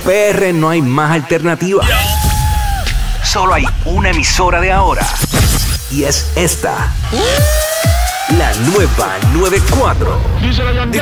PR no hay más alternativa. Solo hay una emisora de ahora. Y es esta. La nueva 94.